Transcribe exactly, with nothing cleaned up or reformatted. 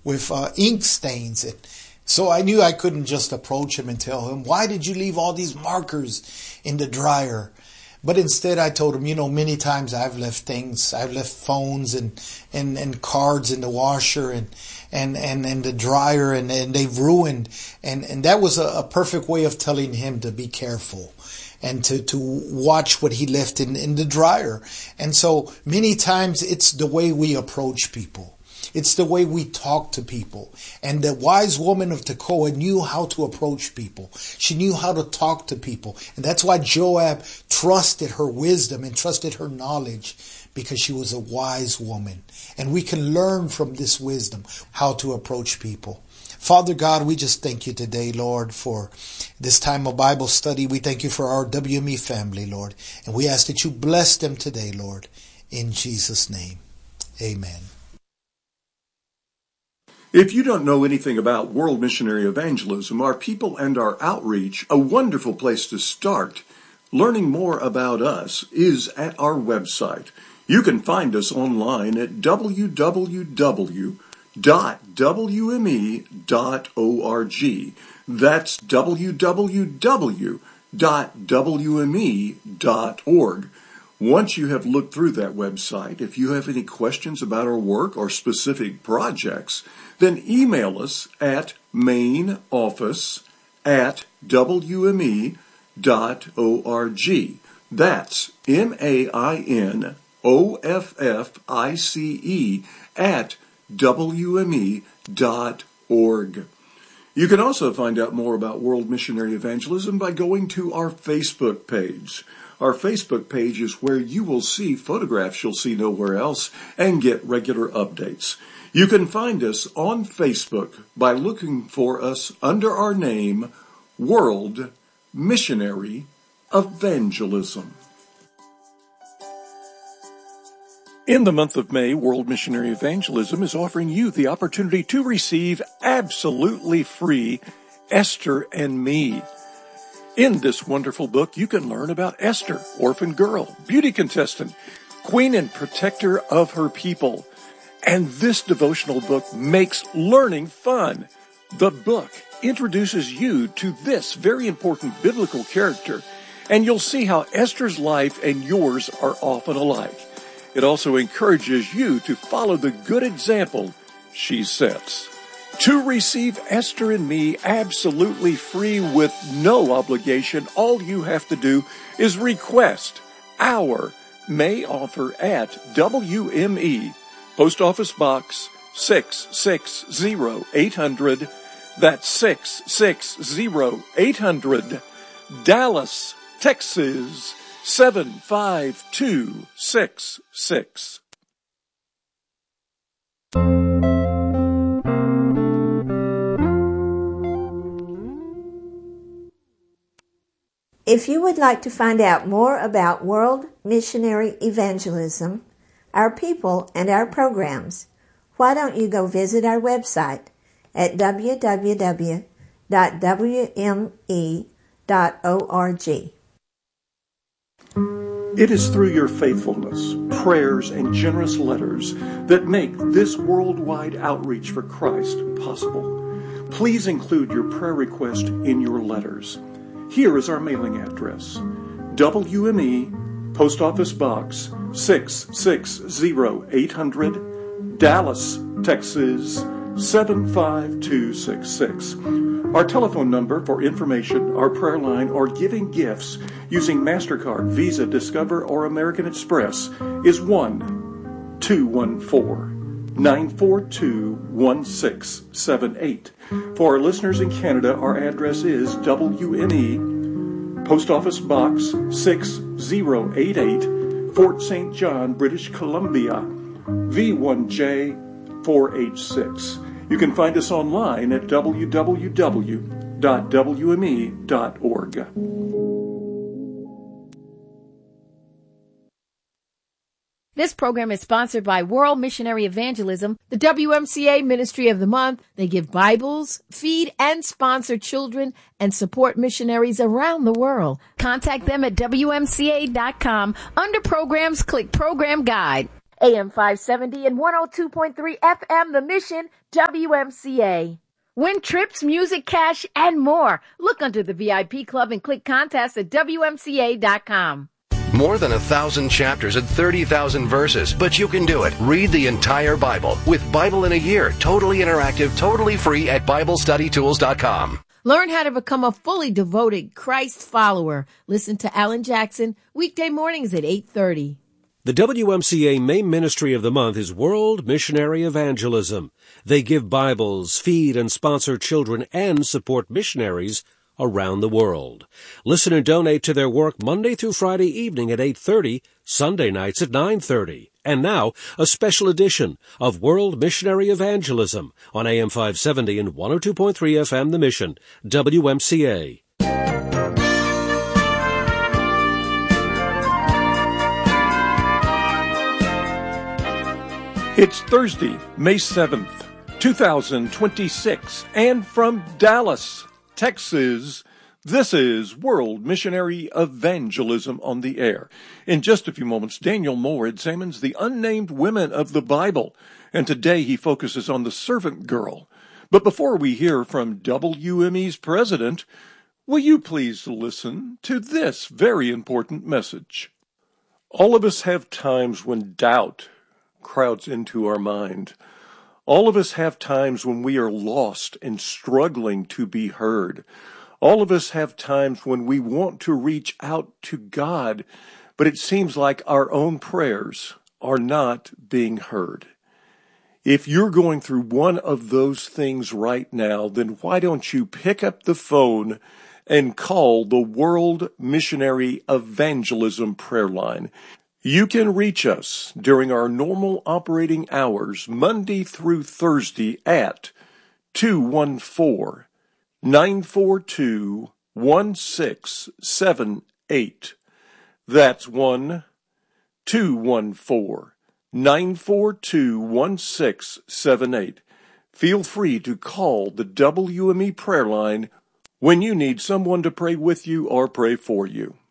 with uh, ink stains. And so I knew I couldn't just approach him and tell him, why did you leave all these markers in the dryer? But instead I told him, you know, many times I've left things, I've left phones and, and, and cards in the washer and, and, and, and the dryer and, and they've ruined. And, and that was a, a perfect way of telling him to be careful and to, to watch what he left in, in the dryer. And so many times it's the way we approach people. It's the way we talk to people. And the wise woman of Tekoa knew how to approach people. She knew how to talk to people. And that's why Joab trusted her wisdom and trusted her knowledge, because she was a wise woman. And we can learn from this wisdom how to approach people. Father God, we just thank you today, Lord, for this time of Bible study. We thank you for our W M E family, Lord. And we ask that you bless them today, Lord, in Jesus' name. Amen. If you don't know anything about World Missionary Evangelism, our people and our outreach, a wonderful place to start learning more about us is at our website. You can find us online at w w w dot w m e dot org. That's w w w dot w m e dot org. Once you have looked through that website, if you have any questions about our work or specific projects, then email us at main office at w m e dot org. That's M A I N O F F I C E at w m e dot org. You can also find out more about World Missionary Evangelism by going to our Facebook page. Our Facebook page is where you will see photographs you'll see nowhere else and get regular updates. You can find us on Facebook by looking for us under our name, World Missionary Evangelism. In the month of May, World Missionary Evangelism is offering you the opportunity to receive absolutely free Esther and Me. In this wonderful book, you can learn about Esther, orphan girl, beauty contestant, queen and protector of her people. And this devotional book makes learning fun. The book introduces you to this very important biblical character, and you'll see how Esther's life and yours are often alike. It also encourages you to follow the good example she sets. To receive Esther and Me absolutely free with no obligation, all you have to do is request our May offer at W M E, Post Office Box six six zero eight hundred. That's six six zero eight hundred, Dallas, Texas seven five two six six. If you would like to find out more about World Missionary Evangelism, our people, and our programs, why don't you go visit our website at w w w dot w m e dot org. It is through your faithfulness, prayers, and generous letters that make this worldwide outreach for Christ possible. Please include your prayer request in your letters. Here is our mailing address: W M E, Post Office Box six six zero eight hundred, Dallas, Texas seven five two six six. Our telephone number for information, our prayer line, or giving gifts using MasterCard, Visa, Discover, or American Express is one two one four, nine four two, one six seven eight. For our listeners in Canada, our address is W M E, Post Office Box six zero eight eight, Fort Saint John, British Columbia, V one J four H six. You can find us online at w w w dot w m e dot org. This program is sponsored by World Missionary Evangelism, the W M C A Ministry of the Month. They give Bibles, feed and sponsor children, and support missionaries around the world. Contact them at w m c a dot com. Under Programs, click Program Guide. A M five seventy and one oh two point three F M, The Mission, W M C A. Win trips, music, cash, and more. Look under the V I P Club and click contest at W M C A dot com. More than a thousand chapters and thirty thousand verses, but you can do it. Read the entire Bible with Bible in a Year, totally interactive, totally free at Bible Study Tools dot com. Learn how to become a fully devoted Christ follower. Listen to Alan Jackson weekday mornings at eight thirty. The W M C A main ministry of the month is World Missionary Evangelism. They give Bibles, feed and sponsor children, and support missionaries around the world. Listen and donate to their work Monday through Friday evening at eight thirty, Sunday nights at nine thirty. And now, a special edition of World Missionary Evangelism on A M five seventy and one oh two point three F M The Mission, W M C A. It's Thursday, May seventh, two thousand twenty-six, and from Dallas, Texas, this is World Missionary Evangelism on the Air. In just a few moments, Daniel Moore examines the unnamed women of the Bible, and today he focuses on the servant girl. But before we hear from W M E's president, will you please listen to this very important message? All of us have times when doubt crowds into our mind. All of us have times when we are lost and struggling to be heard. All of us have times when we want to reach out to God, but it seems like our own prayers are not being heard. If you're going through one of those things right now, then why don't you pick up the phone and call the World Missionary Evangelism prayer line? You can reach us during our normal operating hours, Monday through Thursday, at two one four, nine four two, one six seven eight. That's one two one four, nine four two, one six seven eight. Feel free to call the W M E prayer line when you need someone to pray with you or pray for you.